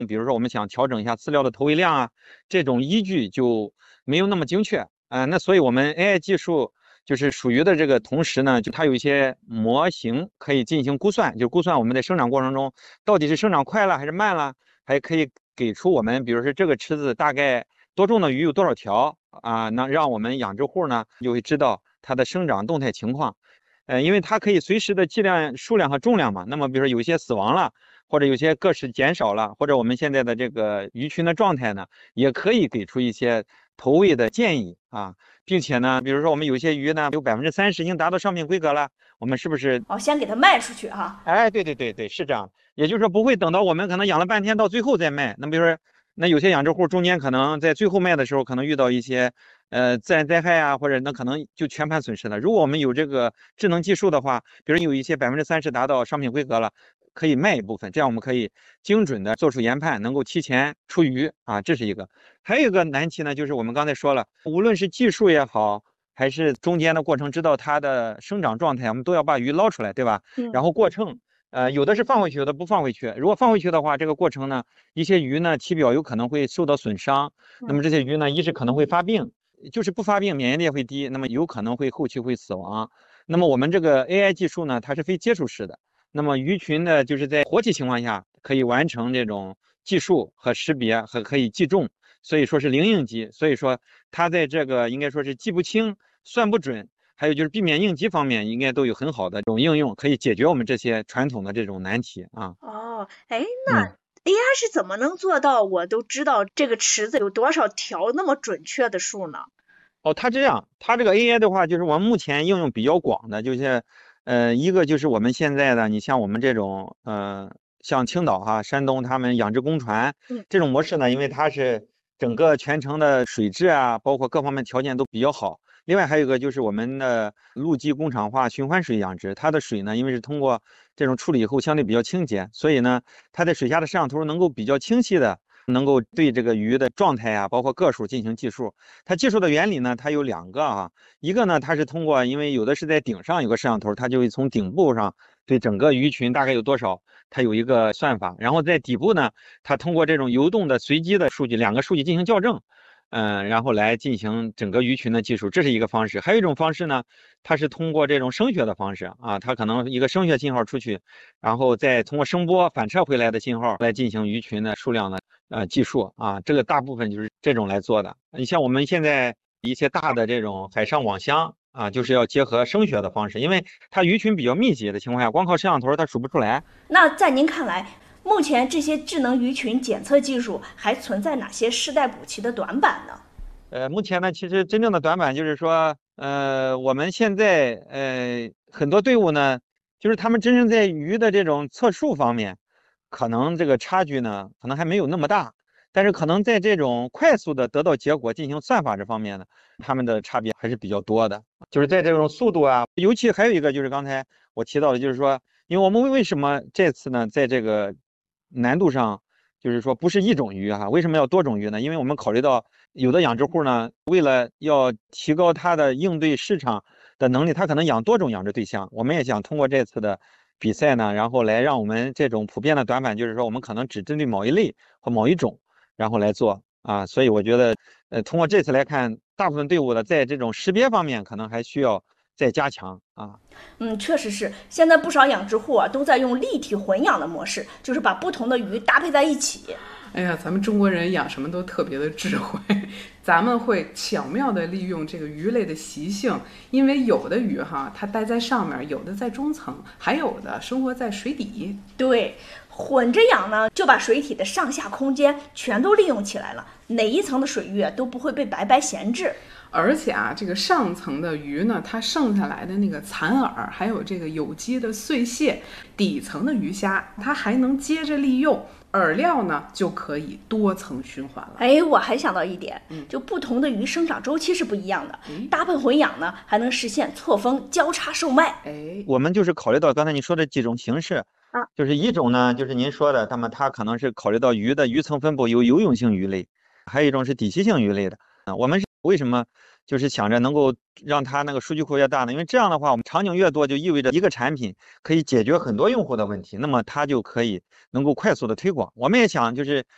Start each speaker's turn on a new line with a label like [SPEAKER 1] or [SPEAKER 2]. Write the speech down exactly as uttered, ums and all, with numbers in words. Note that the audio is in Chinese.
[SPEAKER 1] 比如说我们想调整一下饲料的投喂量啊，这种依据就没有那么精确啊、呃。那所以我们 A I 技术就是属于的这个同时呢，就它有一些模型可以进行估算，就估算我们在生长过程中到底是生长快了还是慢了，还可以给出我们，比如说这个池子大概多重的鱼有多少条啊，那让我们养殖户呢就会知道它的生长动态情况。呃，因为它可以随时的计量数量和重量嘛。那么比如说有一些死亡了，或者有些个体减少了，或者我们现在的这个鱼群的状态呢，也可以给出一些投喂的建议啊，并且呢，比如说我们有些鱼呢，有百分之三十已经达到商品规格了，我们是不是
[SPEAKER 2] 哦，先给它卖出去哈？
[SPEAKER 1] 哎，对对对对，是这样。也就是说，不会等到我们可能养了半天到最后再卖。那比如说，那有些养殖户中间可能在最后卖的时候，可能遇到一些呃自然灾害啊，或者那可能就全盘损失了。如果我们有这个智能技术的话，比如有一些百分之三十达到商品规格了，可以卖一部分，这样我们可以精准的做出研判，能够提前出鱼啊，这是一个。还有一个难题呢，就是我们刚才说了，无论是技术也好，还是中间的过程，知道它的生长状态，我们都要把鱼捞出来，对吧？然
[SPEAKER 2] 嗯。
[SPEAKER 1] 后过程，呃，有的是放回去，有的不放回去。如果放回去的话，这个过程呢，一些鱼呢体表有可能会受到损伤，那么
[SPEAKER 2] 嗯。
[SPEAKER 1] 这些鱼呢，一是可能会发病，就是不发病，免疫力会低，那么有可能会后期会死亡。那么我们这个 A I 技术呢，它是非接触式的，那么鱼群呢，就是在活体情况下可以完成这种计数和识别和可以计重，所以说是零应急，所以说它在这个应该说是计不清、算不准。还有就是避免应急方面，应该都有很好的这种应用，可以解决我们这些传统的这种难题啊。
[SPEAKER 2] 哦，哎，那
[SPEAKER 1] 嗯，
[SPEAKER 2] A I 是怎么能做到我都知道这个池子有多少条那么准确的数呢？
[SPEAKER 1] 哦，它这样，它这个 A I 的话，就是我们目前应用比较广的，就是呃，一个就是我们现在的，你像我们这种呃，像青岛哈、山东他们养殖公船
[SPEAKER 2] 嗯。
[SPEAKER 1] 这种模式呢，因为它是整个全程的水质啊，包括各方面条件都比较好。另外还有一个就是我们的陆基工厂化循环水养殖，它的水呢，因为是通过这种处理以后相对比较清洁，所以呢，它在水下的摄像头能够比较清晰的能够对这个鱼的状态啊，包括个数进行计数。它计数的原理呢，它有两个啊，一个呢，它是通过，因为有的是在顶上有个摄像头，它就会从顶部上对整个鱼群大概有多少，它有一个算法，然后在底部呢，它通过这种游动的随机的数据，两个数据进行校正。嗯，然后来进行整个鱼群的技术，这是一个方式。还有一种方式呢，它是通过这种声学的方式啊，它可能一个声学信号出去，然后再通过声波反射回来的信号来进行鱼群的数量的呃计数啊，这个大部分就是这种来做的。你像我们现在一些大的这种海上网箱啊，就是要结合声学的方式，因为它鱼群比较密集的情况下，光靠摄像头它数不出来。
[SPEAKER 2] 那在您看来，目前这些智能鱼群检测技术还存在哪些世代补齐的短板呢？
[SPEAKER 1] 呃，目前呢，其实真正的短板就是说，呃，我们现在呃很多队伍呢，就是他们真正在鱼的这种测数方面，可能这个差距呢，可能还没有那么大，但是可能在这种快速的得到结果进行算法这方面呢，他们的差别还是比较多的。就是在这种速度啊，尤其还有一个就是刚才我提到的，就是说，因为我们为什么这次呢，在这个难度上。就是说不是一种鱼哈，为什么要多种鱼呢？因为我们考虑到有的养殖户呢，为了要提高它的应对市场的能力，他可能养多种养殖对象。我们也想通过这次的比赛呢，然后来让我们这种普遍的短板，就是说我们可能只针对某一类或某一种，然后来做啊。所以我觉得，呃，通过这次来看，大部分队伍的在这种识别方面可能还需要再加强啊。
[SPEAKER 2] 嗯，确实是，现在不少养殖户啊都在用立体混养的模式，就是把不同的鱼搭配在一起。
[SPEAKER 3] 哎呀，咱们中国人养什么都特别的智慧，咱们会巧妙地利用这个鱼类的习性，因为有的鱼哈，它待在上面，有的在中层，还有的生活在水底。
[SPEAKER 2] 对，混着养呢，就把水体的上下空间全都利用起来了，哪一层的水域都不会被白白闲置。
[SPEAKER 3] 而且啊，这个上层的鱼呢，它剩下来的那个残饵，还有这个有机的碎屑，底层的鱼虾它还能接着利用，饵料呢就可以多层循环了。
[SPEAKER 2] 哎，我还想到一点，
[SPEAKER 3] 嗯
[SPEAKER 2] 就不同的鱼生长周期是不一样的，搭配混养呢，还能实现错峰交叉售卖。
[SPEAKER 3] 哎，
[SPEAKER 1] 我们就是考虑到刚才你说的几种形式
[SPEAKER 2] 啊，
[SPEAKER 1] 就是一种呢，就是您说的，那么它可能是考虑到鱼的鱼层分布有游泳性鱼类，还有一种是底栖性鱼类的啊。我们是为什么就是想着能够让它那个数据库越大呢？因为这样的话，我们场景越多，就意味着一个产品可以解决很多用户的问题，那么它就可以能够快速的推广。我们也想就是